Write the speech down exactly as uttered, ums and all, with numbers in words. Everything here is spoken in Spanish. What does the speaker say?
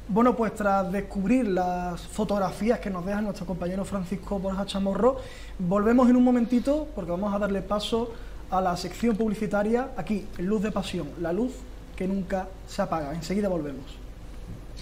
Bueno, pues tras descubrir las fotografías que nos deja nuestro compañero Francisco Borja Chamorro, volvemos en un momentito porque vamos a darle paso a la sección publicitaria aquí, en Luz de Pasión, la luz que nunca se apaga. Enseguida volvemos.